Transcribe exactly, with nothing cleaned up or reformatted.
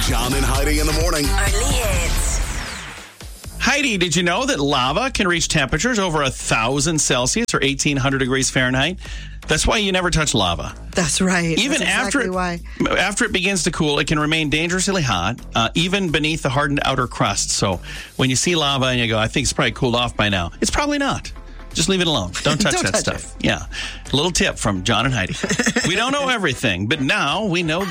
John and Heidi in the morning. Only hits. Heidi, did you know that lava can reach temperatures over one thousand Celsius or eighteen hundred degrees Fahrenheit? That's why you never touch lava. That's right. Even That's after exactly it, why. after it begins to cool, it can remain dangerously hot, uh, even beneath the hardened outer crust. So when you see lava and you go, I think it's probably cooled off by now, it's probably not. Just leave it alone. Don't touch Don't that touch stuff. Yeah. A little tip from John and Heidi. We don't know everything, but now we know